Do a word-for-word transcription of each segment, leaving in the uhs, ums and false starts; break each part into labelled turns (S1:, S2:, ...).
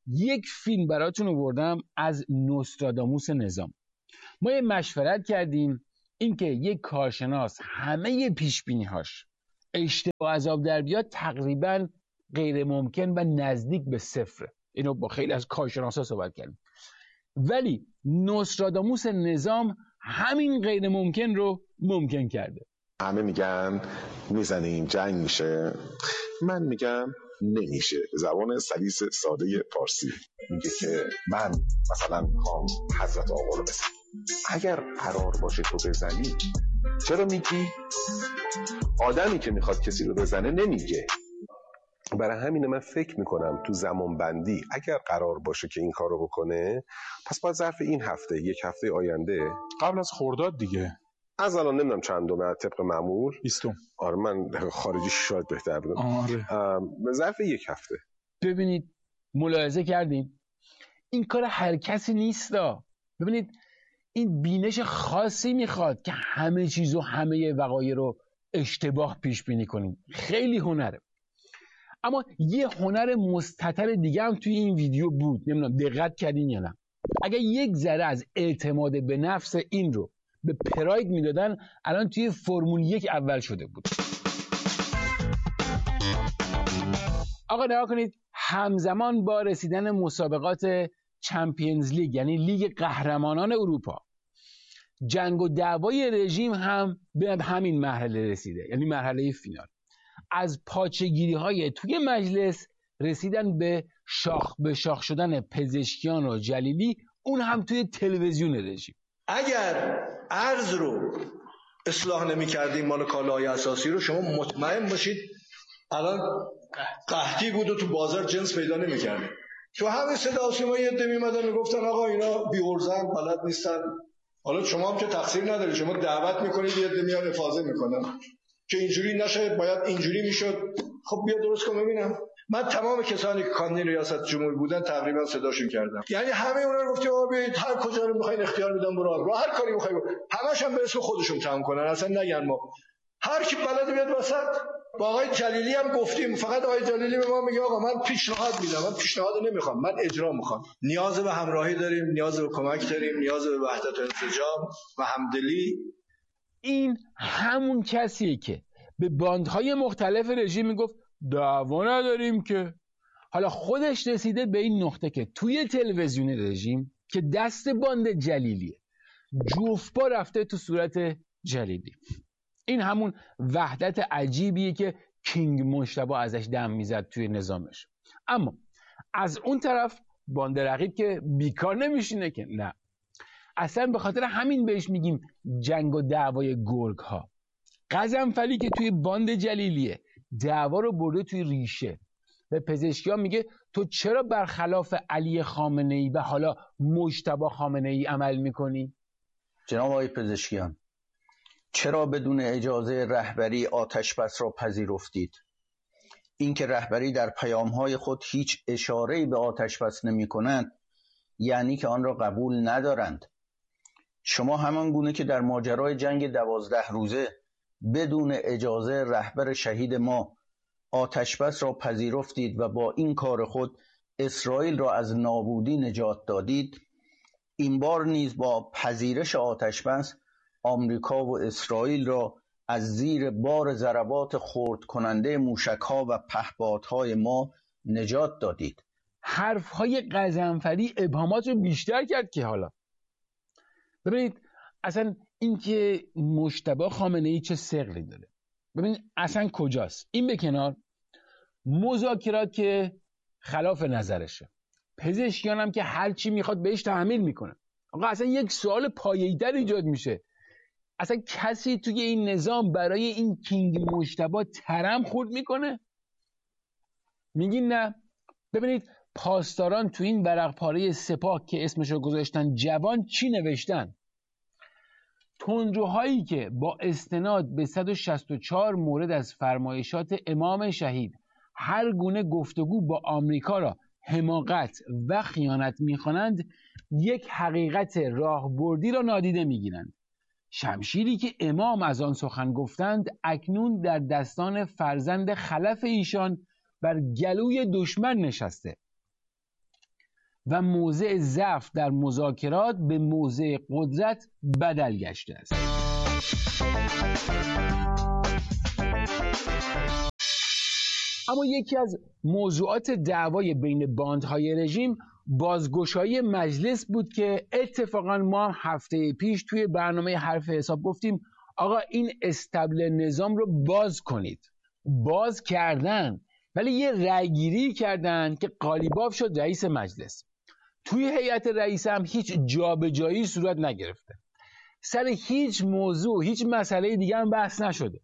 S1: یک فیلم براتون آوردم از نوستراداموس نظام. ما یه مشورت کردیم اینکه یک کارشناس همه پیشبینی‌هاش اشتباه از آب در بیاد تقریبا غیر ممکن و نزدیک به صفره. اینو با خیلی از کارشناسا صحبت کردیم، ولی نوستراداموس نظام همین غیر ممکن رو ممکن کرده.
S2: همه میگن میزنیم جنگ میشه، من میگم نمیشه. زبان سلیس ساده فارسی میگه که من مثلا میخوام حضرت آقا رو بزنم، اگر قرار باشه تو بزنی چرا میگی؟ آدمی که میخواد کسی رو بزنه نمیگه. برای همین من فکر میکنم تو زمان بندی اگر قرار باشه که این کار رو بکنه، پس باید ظرف این هفته، یک هفته آینده،
S3: قبل از خرداد دیگه،
S2: از الان نمیدونم چندمه طبق معمول،
S3: بیستم.
S2: آره من خارجی شاید بهتر بدم.
S3: آره.
S2: به ظرف یک هفته.
S1: ببینید ملاحظه کردین این کار هر کسی نیستا. ببینید این بینش خاصی میخواد که همه چیزو همه وقایع رو اشتباه پیش بینی کنیم. خیلی هنره. اما یه هنر مستتر دیگه هم توی این ویدیو بود، نمیدونم دقت کردین یا نه. اگر یک ذره از اعتماد به نفس این رو به پراید میدادن الان توی فرمول یک اول شده بود. آقا نگاه کنید، همزمان با رسیدن مسابقات چمپیونز لیگ یعنی لیگ قهرمانان اروپا، جنگ و دعوای رژیم هم به همین مرحله رسیده، یعنی مرحله فینال. از پاچگیری های توی مجلس رسیدن به شاخ به شاخ شدن پزشکیان و جلیلی، اون هم توی تلویزیون رژیم.
S4: اگر ارز رو اصلاح نمی کردیم مال کالاهای اساسی رو، شما مطمئن باشید الان قحطی بود و تو بازار جنس پیدا نمی کردیم. تو همین صدا و سیما یه عده میمدن میگفتن آقا اینا بی‌ارزن، بلد نیستن. حالا شما هم که تقصیر ندارید، شما دعوت میکنید یه عده میان افاضه میکنن که اینجوری نشه، باید اینجوری میشد. خب بیا درست کن ببینم. من تمام کسانی که کاندید ریاست جمهوری بودن تقریبا صداشون کردم، یعنی همه اونا رو گفتم آقا بیاید هر کجا رو میخواین اختیار میدم برو رو هر کاری میخواید، همش هم به اسم خودشون تمام کنن، اصلا نگن ما هر کی بلد بیاد وسط. با آقای جلیلی هم گفتیم، فقط آقای جلیلی به ما میگه آقا من پیشنهاد میدم، من پیشنهاد نمیخوام، من اجرا میخوام. نیاز به همراهی داریم، نیاز به کمک داریم، نیاز به وحدت و انسجام و همدلی.
S1: این همون کسیه که به باندهای مختلف رژیم میگفت دعوا نداریم که. حالا خودش رسیده به این نقطه که توی تلویزیون رژیم که دست باند جلیلیه، جوفبا رفته تو صورت جلیلی. این همون وحدت عجیبیه که کینگ مجتبی ازش دم میزد توی نظامش. اما از اون طرف باند رقیب که بیکار نمیشینه که، نه، اصلا به خاطر همین بهش میگیم جنگ و دعوای گرگ ها. قزنفری که توی باند جلیلیه دعوا رو برده توی ریشه، به پزشکیان میگه تو چرا برخلاف علی خامنه ای و حالا مجتبی خامنه ای عمل میکنی؟
S5: جناب آقای پزشکیان، چرا بدون اجازه رهبری آتشبس را پذیرفتید؟ اینکه رهبری در پیامهای خود هیچ اشاره‌ای به آتشبس نمی‌کنند یعنی که آن را قبول ندارند. شما همان گونه که در ماجرای جنگ دوازده روزه بدون اجازه رهبر شهید ما آتشبس را پذیرفتید و با این کار خود اسرائیل را از نابودی نجات دادید، این بار نیز با پذیرش آتشبس آمریکا و اسرائیل را از زیر بار ضربات خرد کننده موشک‌ها و پهپادهای ما نجات دادید.
S1: حرف‌های قزنفری ابهامات رو بیشتر کرد که حالا ببینید اصلا اینکه مجتبی خامنه‌ای چه ثقلی داره، ببینید اصلا کجاست. این به کنار، مذاکرات که خلاف نظرشه، پزشکیان هم که هر چی میخواد بهش تحمیل میکنه. آقا اصلا یک سوال پایه‌ای‌تر ایجاد میشه، اصلا کسی توی این نظام برای این کینگ مجتبی ترم خورد میکنه؟ میگین نه. ببینید پاسداران تو این ورق پاره سپاه که اسمشو گذاشتن جوان چی نوشتن؟ تندروهایی که با استناد به صد و شصت و چهار مورد از فرمایشات امام شهید هر گونه گفتگو با آمریکا را حماقت و خیانت میخوانند، یک حقیقت راهبردی را نادیده میگیرند. شمشیری که امام از آن سخن گفتند اکنون در دستان فرزند خلف ایشان بر گلوی دشمن نشسته. و موضع ضعف در مذاکرات به موضع قدرت بدل گشته است. اما یکی از موضوعات دعوای بین باندهای رژیم بازگشایی مجلس بود که اتفاقا ما هم هفته پیش توی برنامه حرف حساب گفتیم آقا این استبل نظام رو باز کنید. باز کردن، ولی یه رأیگیری کردن که قالیباف شد رئیس مجلس. توی هیئت رئیس هم هیچ جابجایی صورت نگرفته، سر هیچ موضوع هیچ مسئله دیگه هم بحث نشده.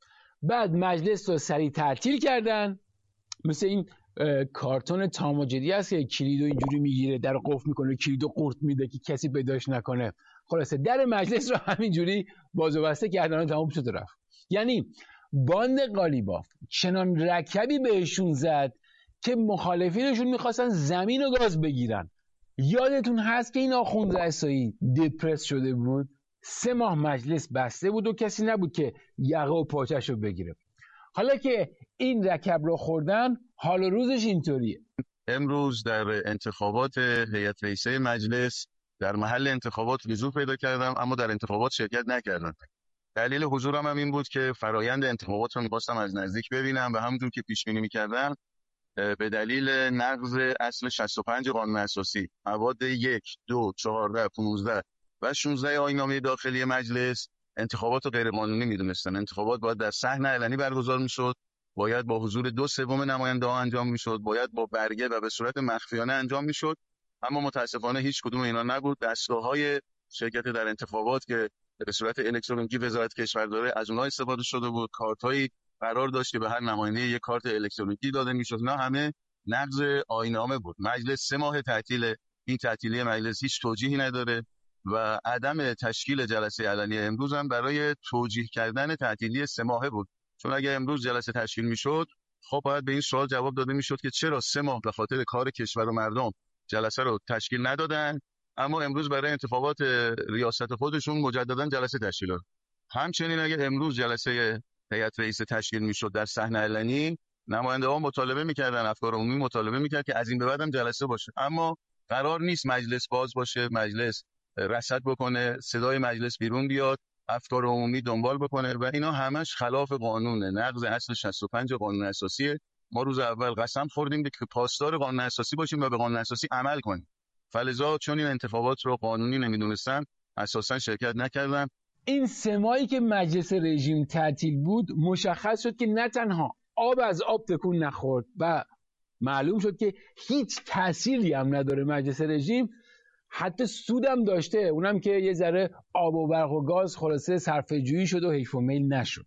S1: بعد مجلس رو سریع تعطیل کردن، مثل این کارتون تام و جری هست که کلیدو اینجوری میگیره، در قفل میکنه، کلیدو قورت میده که کسی پیداش نکنه. خلاصه در مجلس رو همینجوری باز و بسته کردن و تمام شد رفت. یعنی باند قالیباف چنان رکبی بهشون زد که مخالفینشون میخواستن زمین و گاز بگیرن. یادتون هست که این آخوند رسایی دپرس شده بود، سه ماه مجلس بسته بود و کسی نبود که یقه و پاچش رو بگیره. حالا که این رکب رو خوردن، حال و روزش اینطوریه.
S3: امروز در انتخابات هیئت رئیسه مجلس در محل انتخابات حضور پیدا کردم، اما در انتخابات شرکت نکردم. دلیل حضورم هم این بود که فرایند انتخابات رو می‌خواستم از نزدیک ببینم و همونطور که پیش بینی می‌کردم به دلیل نقض اصل شصت و پنج قانون اساسی مواد یک، دو، چهارده، پانزده و شانزده آیین‌نامه داخلی مجلس انتخابات رو غیر قانونی می‌دونستن. انتخابات باید در صحن علنی برگزار می‌شد، باید با حضور دو سوم نماینده‌ها انجام می‌شد، باید با برگه و به صورت مخفیانه انجام می‌شد. اما متأسفانه هیچ کدوم اینا نبود. دستگاه‌های شرکت در انتخابات که به صورت الکترونیکی وزارت کشور داره از اونها استفاده شده بود. کارت‌هایی قرار داشت که به هر نماینده یک کارت الکترونیکی داده می‌شد. نه، همه نقض آیین‌نامه بود. مجلس سه ماه تعطیل. این تعطیلی مجلس هیچ توجیهی نداره و عدم تشکیل جلسه علنی امروز هم برای توجیه کردن تعطیلی سه ماهه بود. چون اگه امروز جلسه تشکیل می‌شد، خب باید به این سوال جواب داده می‌شد که چرا سه ماه به خاطر کار کشور و مردم جلسه رو تشکیل ندادن، اما امروز برای انتخابات ریاست خودشون مجددا جلسه تشکیل دادن. همچنین اگه امروز جلسه هیئت رئیس تشکیل میشد در صحن علنی، نماینده‌ها مطالبه می‌کردن، افکار عمومی مطالبه می‌کرد که از این به بعدم جلسه باشه. اما قرار نیست مجلس باز باشه، مجلس رصد بکنه، صدای مجلس بیرون بیاد، افکار عمومی دنبال بکنه و اینا همش خلاف قانونه، نقض اصل شصت و پنج قانون اساسی. ما روز اول قسم خوردیم که پاسدار قانون اساسی باشیم و به قانون اساسی عمل کنیم. فلذا چون این انتخابات رو قانونی نمیدونستن، اساسا شرکت نکردن.
S1: این سه ماهی که مجلس رژیم تعطیل بود، مشخص شد که نه تنها آب از آب تکون نخورد و معلوم شد که هیچ تأثیری هم نداره مجلس رژیم، حتی سودم داشته، اونم که یه ذره آب و برق و گاز خلاصه صرفه جویی شد و حیف و میل نشد.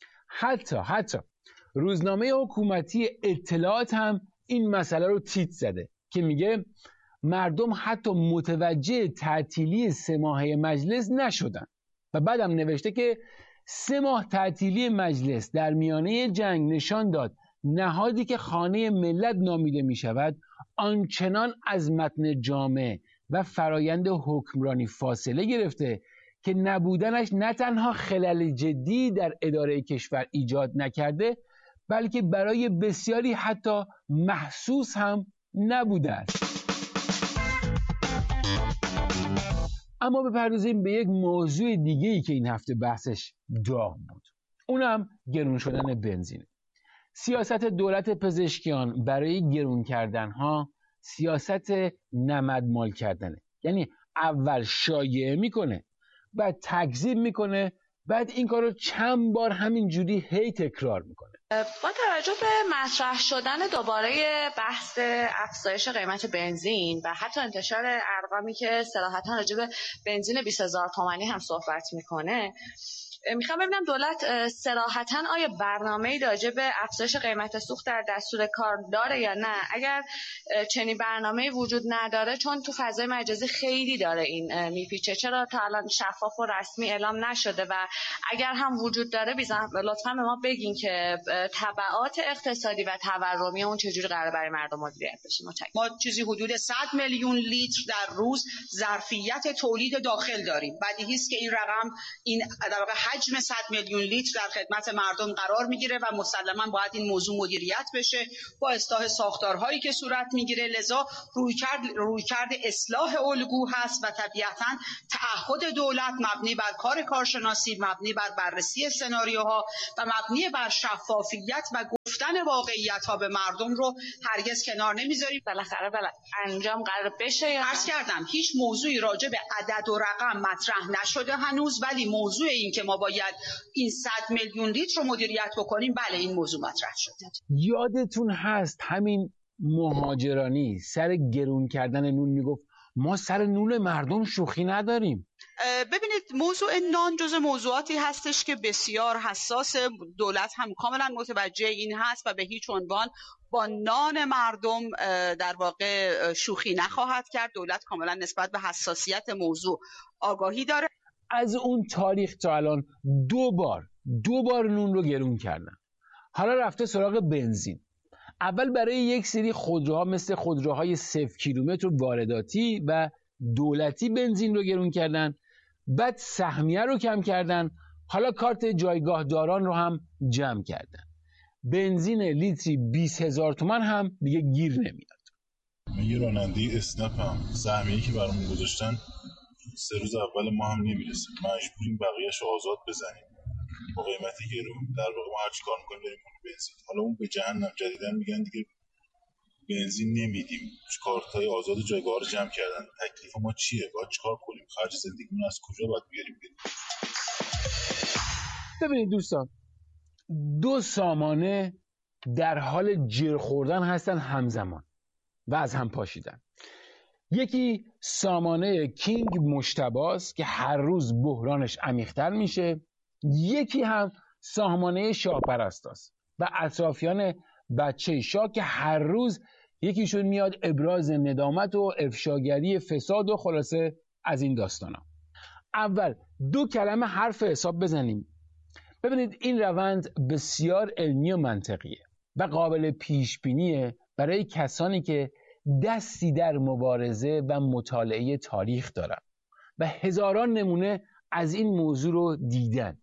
S1: حتی حتی روزنامه حکومتی اطلاعات هم این مسئله رو تیتر زده که میگه مردم حتی متوجه تعطیلی سه ماهه مجلس نشدن و بعدم نوشته که سه ماه تعطیلی مجلس در میانه جنگ نشان داد نهادی که خانه ملت نامیده می شود آنچنان از متن جامع و فرایند حکمرانی فاصله گرفته که نبودنش نه تنها خلل جدی در اداره کشور ایجاد نکرده، بلکه برای بسیاری حتی محسوس هم نبوده است. اما بپردازیم به یک موضوع دیگه‌ای که این هفته بحثش داغ بود، اونم گرون شدن بنزین. سیاست دولت پزشکیان برای گرون کردنها سیاست نمدمال کردنه، یعنی اول شایعه میکنه، بعد تکذیب میکنه، بعد این کار رو چند بار همینجوری هی تکرار میکنه.
S6: با توجه به مطرح شدن دوباره بحث افزایش قیمت بنزین و حتی انتشار ارقامی که صراحتاً راجع به بنزین بیست هزار تومانی هم صحبت میکنه، میخوام ببینم دولت صراحتاً آیا برنامه‌ای راجع به افزایش قیمت سوخت در دستور کار داره یا نه؟ اگر چنین برنامه‌ای وجود نداره، چون تو فضای مجازی خیلی داره این میپیچه، چرا تا الان شفاف و رسمی اعلام نشده؟ و اگر هم وجود داره لطفاً به ما بگین که تبعات اقتصادی و تورمی اون چجوری قراره برای مردم مدیریت بشه. متشکرم.
S7: ما چیزی حدود صد میلیون لیتر در روز ظرفیت تولید داخل داریم. بدیهی است که این رقم، این در واقع حجم صد میلیون لیتر در خدمت مردم قرار میگیره و مسلما باید این موضوع مدیریت بشه با اصلاح ساختارهایی که صورت میگیره. لذا رویکرد رویکرد اصلاح الگو هست و طبیعتاً تعهد دولت مبنی بر کار کارشناسی، مبنی بر بررسی سناریوها و مبنی بر شفافیت و گفتن واقعیت‌ها به مردم رو هرگز کنار نمیذاریم.
S6: بالاخره بالا انجام قرار بشه یا
S7: عرض کردم هیچ موضوعی راجع به عدد و رقم مطرح نشده هنوز، ولی موضوع این که ما باید این صد میلیون لیتر رو مدیریت بکنیم، بله این موضوع مطرح شده.
S1: یادتون هست همین مهاجرانی سر گرون کردن نون میگفت ما سر نون مردم شوخی نداریم.
S7: ببینید موضوع نان جزء موضوعاتی هستش که بسیار حساس، دولت هم کاملا متوجه این هست و به هیچ عنوان با نان مردم در واقع شوخی نخواهد کرد. دولت کاملا نسبت به حساسیت موضوع آگاهی داره.
S1: از اون تاریخ تا الان دو بار دو بار نون رو گرون کردن. حالا رفته سراغ بنزین. اول برای یک سری خودروها مثل خودروهای صفر کیلومتر وارداتی و دولتی بنزین رو گرون کردن، بعد سهمیه رو کم کردن، حالا کارت جایگاه داران رو هم جمع کردن. بنزین لیتری بیست هزار تومان هم دیگه گیر نمیاد.
S8: من یه راننده اسنپم، سهمیه‌ای که برامون گذاشتن سه روز اول ما هم نمیرسه، مجبوریم بقیه‌شو آزاد بزنیم با قیمتی گرون. در واقع ما هر چی کار می‌کنیم بریم اون بنزین. حالا اون به جهنم جدیدن میگن دیگه بنزین نمیدیم، کارتای آزاد جایگاه رو جمع کردن. تکلیف ما چیه؟ باید چیکار کنیم؟ خرج زندگیمون از کجا باید بیاریم بدیم؟
S1: ببینید دوستان، دو سامانه در حال جر خوردن هستن همزمان و از هم پاشیدن. یکی سامانه کینگ مجتباست که هر روز بحرانش عمیق‌تر میشه، یکی هم سامانه شاه پرستاست و اطرافیان بچه شاه که هر روز یکیشون میاد ابراز ندامت و افشاگری فساد و خلاصه از این داستانا. اول دو کلمه حرف حساب بزنیم. ببینید این روند بسیار علمی و منطقیه و قابل پیش بینیه برای کسانی که دستی در مبارزه و مطالعه تاریخ دارن و هزاران نمونه از این موضوع رو دیدن.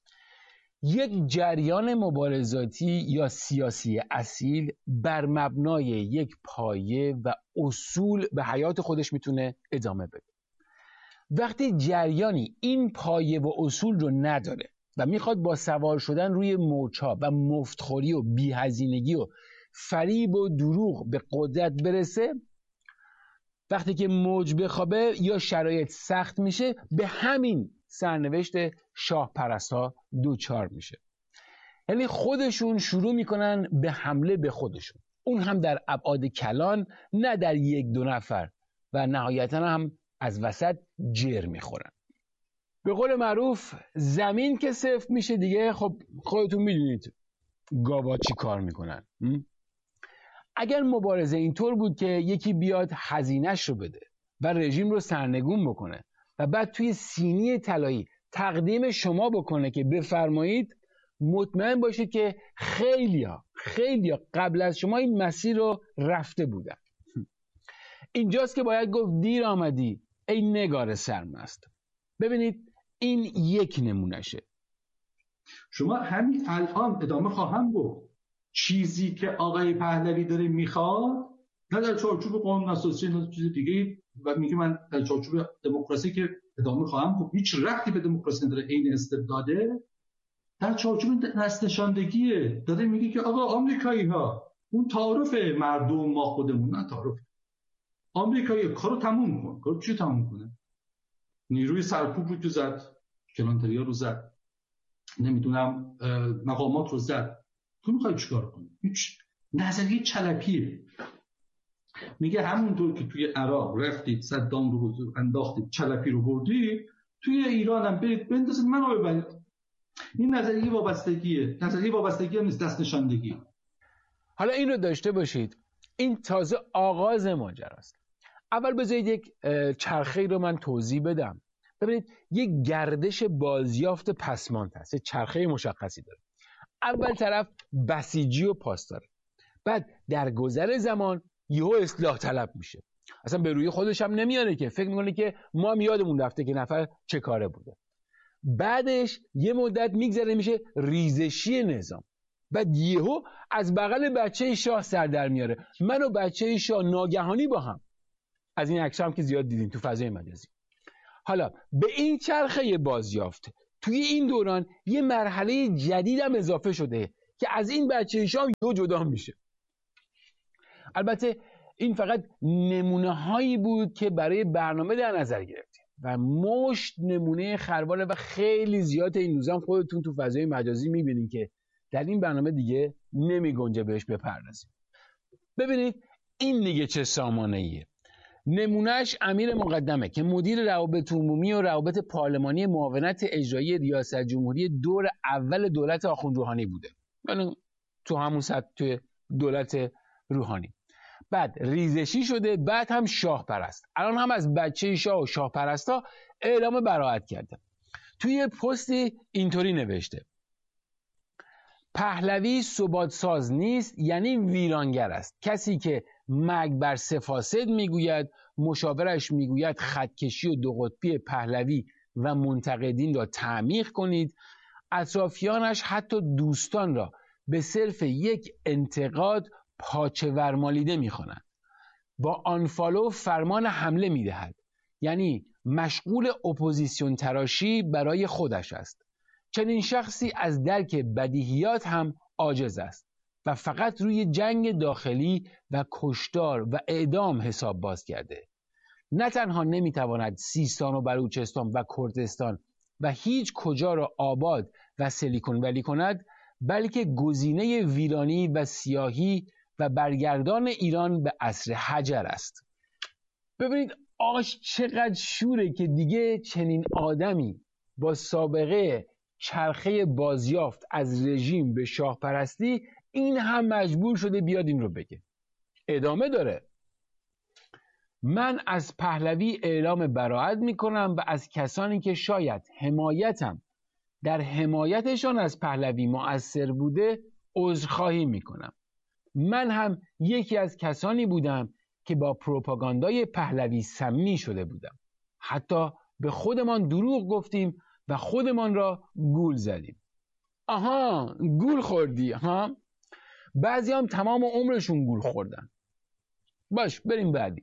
S1: یک جریان مبارزاتی یا سیاسی اصیل بر مبنای یک پایه و اصول به حیات خودش میتونه ادامه بده. وقتی جریانی این پایه و اصول رو نداره و میخواد با سوار شدن روی موج‌ها و مفتخوری و بی‌هزینگی و فریب و دروغ به قدرت برسه، وقتی که موج بخوابه یا شرایط سخت میشه، به همین سرنوشت شاه پرستا دوچار میشه. یعنی خودشون شروع میکنن به حمله به خودشون، اون هم در ابعاد کلان، نه در یک دو نفر، و نهایتا هم از وسط جر میخورن. به قول معروف زمین که سفت میشه دیگه، خب خودتون میدونید گاوا چی کار میکنن. اگر مبارزه اینطور بود که یکی بیاد هزینه‌اش رو بده و رژیم رو سرنگون بکنه و بعد توی سینی طلایی تقدیم شما بکنه که بفرمایید، مطمئن باشید که خیلیا خیلیا قبل از شما این مسیر رو رفته بودن. اینجاست که باید گفت دیر آمدی ای نگار سرمست. ببینید این یک نمونشه.
S9: شما همین الان ادامه خواهم گفت چیزی که آقای پهلوی داره میخواد، نه در چارچوب قانون اساسی نه چیز دیگه، و میگه من در چارچوب دموکراسی که ادامه خواهم گفت، هیچ ربطی به دموکراسی نداره، عین استبداده. در چارچوب دستنشاندگیه، داره میگه که آقا آمریکایی ها اون تعارف مردم ما خودمون، نه تعارف آمریکایی، کارو تموم کن. کارو چی تموم کنه؟ نیروی سرکوب رو که زد، کلانتریا رو زد، نمیدونم مقامات رو زد، تو میخوای چیکار کنی؟ هیچ نظریه چلپیه. میگه همونطور که توی عراق رفتید صدام رو انداختید، چلپی رو بردید، توی ایران هم برید بندازید منو ببرید. این نظریه وابستگیه. نظریه وابستگی هم نیست، دست نشاندگی.
S1: حالا این رو داشته باشید، این تازه آغاز ماجراست. اول بذارید یک چرخه رو من توضیح بدم. ببینید یک گردش بازیافت پسماند هست، یک چرخه مشخصی داره. اول طرف بسیجی و پاسداره، بعد در گذر زمان یهو اصلاح طلب میشه، اصلا به روی خودش هم نمیاره که فکر میکنه که ما هم یادمون رفته که نفر چه کاره بوده. بعدش یه مدت میگذره میشه ریزشی نظام. بعد یهو از بغل بچه شاه سر در میاره، من و بچه شاه ناگهانی با هم. از این عکس هم که زیاد دیدیم تو فضای مجازی. حالا به این چرخه بازیافت توی این دوران یه مرحله جدید هم اضافه شده که از این بچه شاه یهو جدا میشه. البته این فقط نمونه هایی بود که برای برنامه در نظر گرفتیم و مشت نمونه خرباله و خیلی زیاد. این روزا خودتون تو فضای مجازی میبینید که در این برنامه دیگه نمی گنجه بهش بپردازیم. ببینید این دیگه چه سامانه ایه. نمونهش امیر مقدمه که مدیر روابط عمومی و روابط پارلمانی معاونت اجرایی ریاست جمهوری دور اول دولت آخوند روحانی بوده، یعنی تو همون سطح توی دولت روحانی. بعد ریزشی شده، بعد هم شاه پرست. الان هم از بچه شاه و شاه پرستا اعلام براءت کرده. توی پستی اینطوری نوشته: پهلوی ثبات ساز نیست، یعنی ویرانگر است. کسی که مرگ بر سه فاسد میگوید، مشاورش میگوید خطکشی و دو قطبی پهلوی و منتقدین را تعمیق کنید. اطرافیانش حتی دوستان را به صرف یک انتقاد پاچه ورمالیده میخوانند. با آنفالو فرمان حمله میدهد، یعنی مشغول اپوزیسیون تراشی برای خودش است. چنین شخصی از درک بدیهیات هم عاجز است و فقط روی جنگ داخلی و کشتار و اعدام حساب باز کرده. نه تنها نمیتواند سیستان و بلوچستان و کردستان و هیچ کجا را آباد و سیلیکون ولی کند، بلکه گزینه ویرانی و سیاهی و برگردان ایران به عصر حجر است. ببینید آش چقدر شوره که دیگه چنین آدمی با سابقه چرخه بازیافت از رژیم به شاه پرستی این هم مجبور شده بیاد این رو بگه. ادامه داره: من از پهلوی اعلام براءت میکنم و از کسانی که شاید حمایتم در حمایتشان از پهلوی مؤثر بوده عذرخواهی میکنم. من هم یکی از کسانی بودم که با پروپاگاندای پهلوی سمی شده بودم. حتی به خودمان دروغ گفتیم و خودمان را گول زدیم. آها، گول خوردی ها؟ بعضی هم تمام عمرشون گول خوردن. باش بریم بعدی.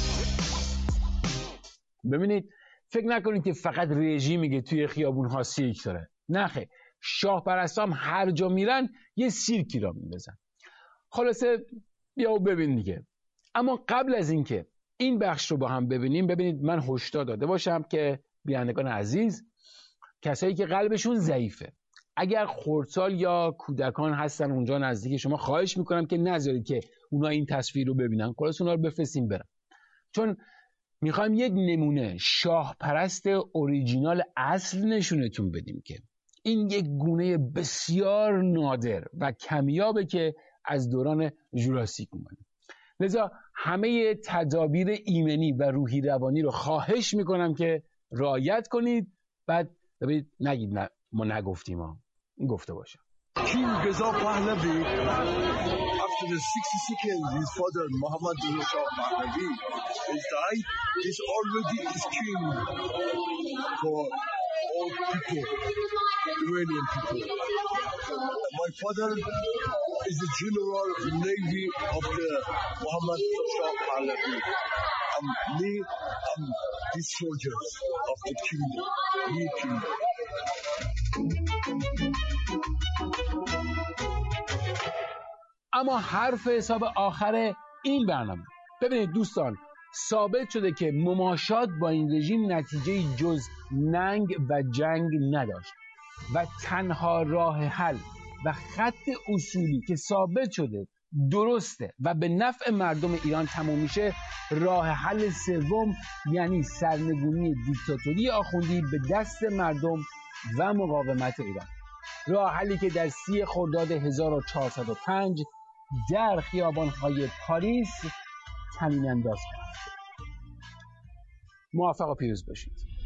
S1: ببینید فکر نکنید که فقط رژیم میگه توی خیابون ها سیرک داره. نه خیر، شاه پرستام هر جا میرن یه سیرکی را میندازن. خلاصه بیا و ببین دیگه. اما قبل از اینکه این بخش رو با هم ببینیم، ببینید من هشدار داده باشم که بینندگان عزیز، کسایی که قلبشون ضعیفه، اگر خردسال یا کودکان هستن اونجا نزدیک شما، خواهش میکنم که نذارید که اونا این تصویر رو ببینن، خلاص اونا رو بفرستیم برن. چون میخوایم یک نمونه شاه پرست اوریجینال اصل نشونتون بدیم که این یک گونه بسیار نادر و کمیابه که از دوران ژوراسیک اومده. لذا همه تدابیر ایمنی و روحی روانی رو خواهش میکنم که رعایت کنید. بعد ببینید نگید نه ما نگفتیم ها، این گفته باشم.
S10: King Reza Pahlavi, after the sixty-second, his father Muhammad Reza Shah Pahlavi has died. He's already is king for all people, Iranian people. My father is the general of the navy of the Muhammad Reza Shah Pahlavi. And me, I'm the soldiers of the kingdom, me kingdom.
S1: اما حرف حساب آخر این برنامه. ببینید دوستان، ثابت شده که مماشات با این رژیم نتیجه جز ننگ و جنگ نداشت و تنها راه حل و خط اصولی که ثابت شده درسته و به نفع مردم ایران تموم میشه، راه حل سوم یعنی سرنگونی دیکتاتوری آخوندی به دست مردم و مقاومت ایران. راه حلی که در سی خرداد هزار و چهارصد و پنج در خیابان‌های پاریس طنین انداز کرد. موفق و پیروز باشید.